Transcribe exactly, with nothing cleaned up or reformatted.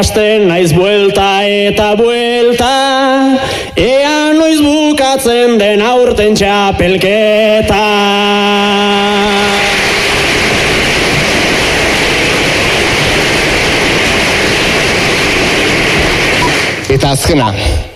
Asten naiz buelta eta buelta, ea noiz bukatzen den aurten txapelketa. Eta azkena.